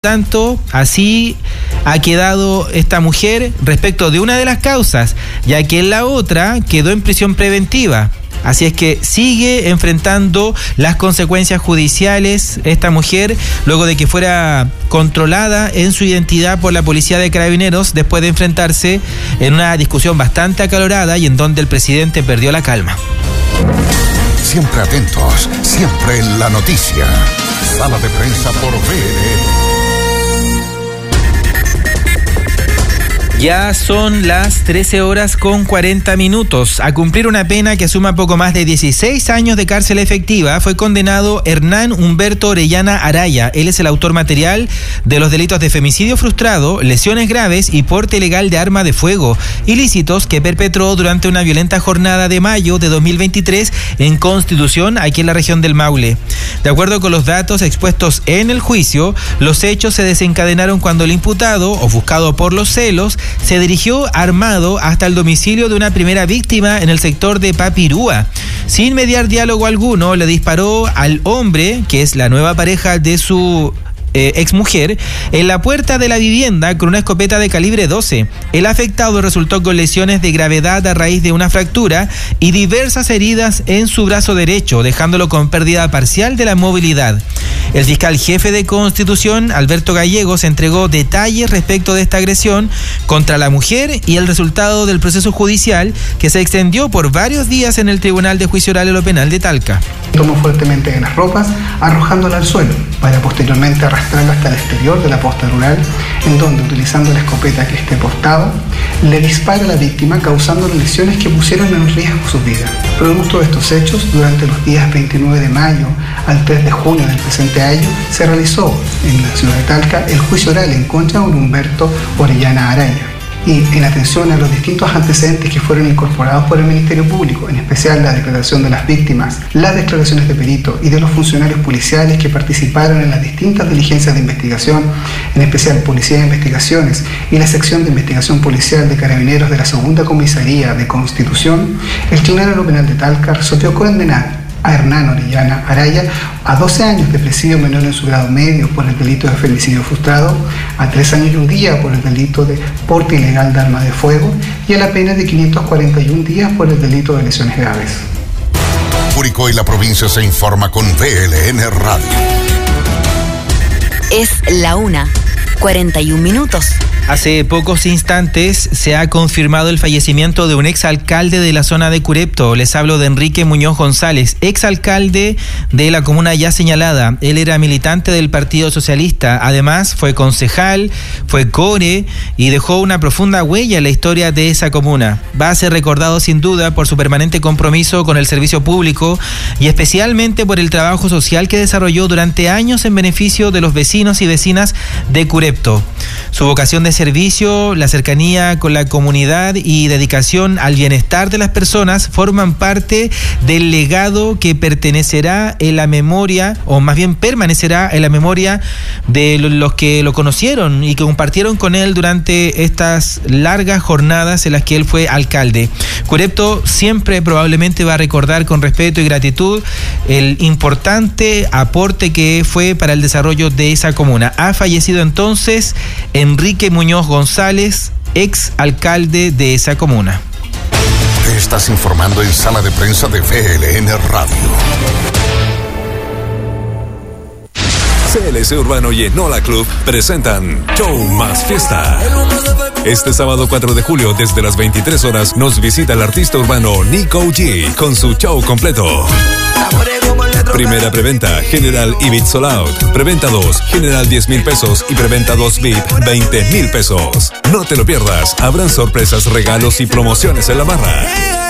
Tanto, así ha quedado esta mujer respecto de una de las causas, ya que en la otra quedó en prisión preventiva. Así es que sigue enfrentando las consecuencias judiciales esta mujer, luego de que fuera controlada en su identidad por la policía de Carabineros, después de enfrentarse en una discusión bastante acalorada y en donde el presidente perdió la calma. Siempre atentos, siempre en la noticia. Sala de prensa por VLN. Ya son las 13:40. A cumplir una pena que suma poco más de 16 años de cárcel efectiva, fue condenado Hernán Humberto Orellana Araya. Él es el autor material de los delitos de femicidio frustrado, lesiones graves y porte ilegal de arma de fuego, ilícitos que perpetró durante una violenta jornada de mayo de 2023 en Constitución, aquí en la región del Maule. De acuerdo con los datos expuestos en el juicio, los hechos se desencadenaron cuando el imputado, ofuscado por los celos, se dirigió armado hasta el domicilio de una primera víctima en el sector de Papirúa. Sin mediar diálogo alguno, le disparó al hombre, que es la nueva pareja de su exmujer, en la puerta de la vivienda con una escopeta de calibre 12. El afectado resultó con lesiones de gravedad a raíz de una fractura y diversas heridas en su brazo derecho, dejándolo con pérdida parcial de la movilidad. El fiscal jefe de Constitución, Alberto Gallegos, entregó detalles respecto de esta agresión contra la mujer y el resultado del proceso judicial que se extendió por varios días en el Tribunal de Juicio Oral en lo Penal de Talca. Tomó fuertemente de las ropas, arrojándola al suelo, para posteriormente arrastrarla hasta el exterior de la posta rural, en donde, utilizando la escopeta que este portaba, le dispara a la víctima, causando lesiones que pusieron en riesgo su vida. Producto de estos hechos, durante los días 29 de mayo al 3 de junio del presente año, se realizó en la ciudad de Talca el juicio oral en contra de Humberto Orellana Araya. Y en atención a los distintos antecedentes que fueron incorporados por el Ministerio Público, en especial la declaración de las víctimas, las declaraciones de perito y de los funcionarios policiales que participaron en las distintas diligencias de investigación, en especial Policía de Investigaciones y la sección de investigación policial de Carabineros de la Segunda Comisaría de Constitución, el Tribunal de lo Penal de Talca resolvió condenar a Hernán Orellana Araya a 12 años de presidio menor en su grado medio por el delito de femicidio frustrado, a 3 años y un día por el delito de porte ilegal de arma de fuego y a la pena de 541 días por el delito de lesiones graves. Curicó y la provincia se informa con VLN Radio. Es la 1:41. Hace pocos instantes se ha confirmado el fallecimiento de un exalcalde de la zona de Curepto. Les hablo de Enrique Muñoz González, exalcalde de la comuna ya señalada. Él era militante del Partido Socialista, además fue concejal, fue core y dejó una profunda huella en la historia de esa comuna. Va a ser recordado sin duda por su permanente compromiso con el servicio público y especialmente por el trabajo social que desarrolló durante años en beneficio de los vecinos y vecinas de Curepto. Su vocación de servicio, la cercanía con la comunidad y dedicación al bienestar de las personas forman parte del legado que pertenecerá en la memoria, o más bien permanecerá en la memoria de los que lo conocieron y que compartieron con él durante estas largas jornadas en las que él fue alcalde. Curepto siempre probablemente va a recordar con respeto y gratitud el importante aporte que fue para el desarrollo de esa comuna. Ha fallecido entonces Enrique Muñoz González, ex alcalde de esa comuna. Te estás informando en Sala de Prensa de VLN Radio. CLC Urbano y Enola Club presentan Show Más Fiesta. Este sábado 4 de julio, desde las 23 horas, nos visita el artista urbano Nico G con su show completo. Primera preventa, General y VIP Sold Out. Preventa 2, General 10,000 pesos y preventa 2 VIP 20,000 pesos. No te lo pierdas, habrán sorpresas, regalos y promociones en la barra.